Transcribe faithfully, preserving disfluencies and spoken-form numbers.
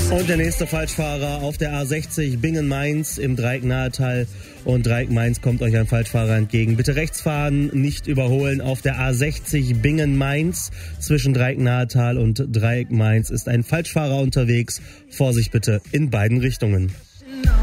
Und der nächste Falschfahrer auf der A sechzig Bingen-Mainz im Dreieck-Nahetal. Und Dreieck-Mainz kommt euch ein Falschfahrer entgegen. Bitte rechts fahren, nicht überholen. Auf der A sechzig Bingen-Mainz zwischen Dreieck-Nahetal und Dreieck-Mainz ist ein Falschfahrer unterwegs. Vorsicht bitte in beiden Richtungen.